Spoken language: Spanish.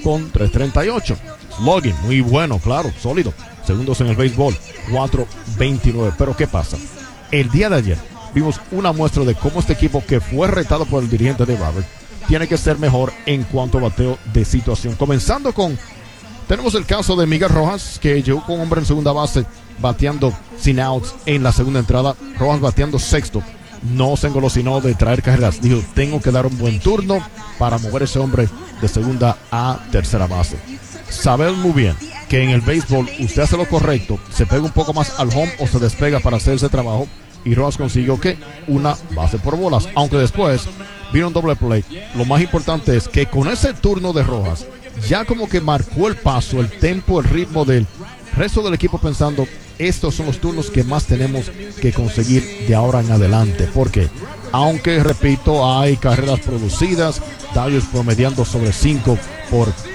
con 3.38. Slugging, muy bueno, claro, sólido. Segundos en el béisbol, 4.29. Pero ¿qué pasa? El día de ayer vimos una muestra de cómo este equipo, que fue retado por el dirigente de Robert, tiene que ser mejor en cuanto a bateo de situación. Comenzando con, tenemos el caso de Miguel Rojas, que llegó con hombre en segunda base, bateando sin outs en la segunda entrada. Rojas bateando sexto, no se engolosinó de traer carreras. Dijo, tengo que dar un buen turno para mover ese hombre de segunda a tercera base. Saber muy bien que en el béisbol usted hace lo correcto, se pega un poco más al home o se despega para hacer ese trabajo, y Rojas consiguió que una base por bolas, aunque después vino un doble play. Lo más importante es que con ese turno de Rojas ya como que marcó el paso, el tempo, el ritmo del resto del equipo, pensando, estos son los turnos que más tenemos que conseguir de ahora en adelante, porque aunque repito, hay carreras producidas, Dodgers promediando sobre 5 por